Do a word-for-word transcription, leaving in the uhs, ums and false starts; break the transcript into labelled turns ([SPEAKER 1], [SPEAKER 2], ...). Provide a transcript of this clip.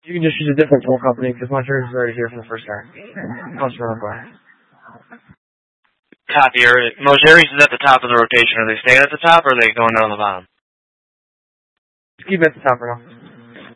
[SPEAKER 1] You can just use a different tool company because my jersey's already here for the first car. Customer required.
[SPEAKER 2] Copy. Mojeri's is at the top of the rotation. Are they staying at the top or are they going down the bottom?
[SPEAKER 1] Just keep it at the top for now.